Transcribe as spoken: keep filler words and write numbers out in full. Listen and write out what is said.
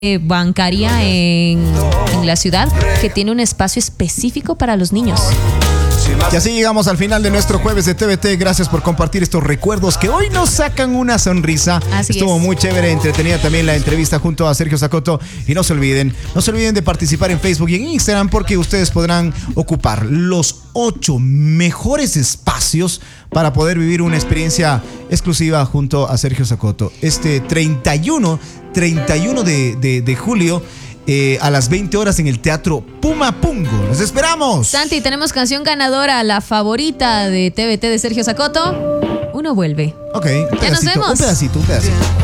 bancaria en, en la ciudad que tiene un espacio específico para los niños. Y así llegamos al final de nuestro jueves de T V T. Gracias por compartir estos recuerdos que hoy nos sacan una sonrisa. Así Estuvo es. muy chévere, entretenida también la entrevista junto a Sergio Zacoto. Y no se olviden, no se olviden de participar en Facebook y en Instagram, porque ustedes podrán ocupar los ocho mejores espacios para poder vivir una experiencia exclusiva junto a Sergio Zacoto. Este treinta y uno de, de, de julio. Eh, a las veinte horas en el Teatro Pumapungo. ¡Los esperamos! Santi, tenemos canción ganadora, la favorita de T V T de Sergio Zacoto. Uno vuelve. Ok, un Ya nos pedacito, vemos. un pedacito, un pedacito.